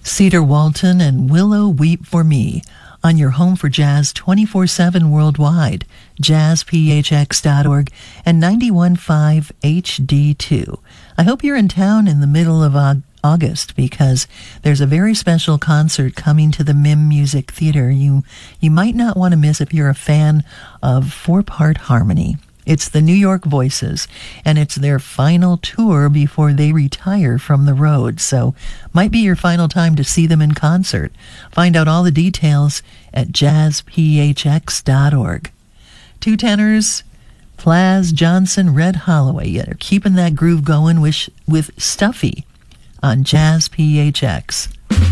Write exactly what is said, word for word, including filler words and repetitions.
Cedar Walton and Willow Weep for Me on your home for jazz twenty-four seven worldwide, jazz p h x dot org and ninety-one point five H D two. I hope you're in town in the middle of August because there's a very special concert coming to the Mim Music Theater you, you might not want to miss if you're a fan of four-part harmony. It's the New York Voices, and it's their final tour before they retire from the road, so might be your final time to see them in concert. Find out all the details at jazz p h x dot org. Two tenors, Plaz Johnson, Red Holloway, yeah, they're keeping that groove going with, with Stuffy on Jazz P H X.